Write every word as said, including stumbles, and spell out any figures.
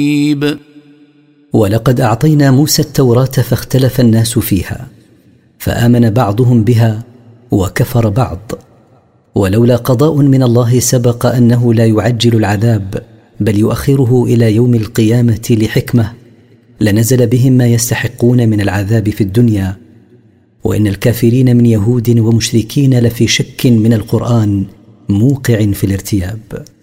ولقد أعطينا موسى التوراة فاختلف الناس فيها، فآمن بعضهم بها وكفر بعض، ولولا قضاء من الله سبق أنه لا يعجل العذاب بل يؤخره إلى يوم القيامة لحكمة، لنزل بهم ما يستحقون من العذاب في الدنيا. وإن الكافرين من يهود ومشركين لفي شك من القرآن موقع في الارتياب.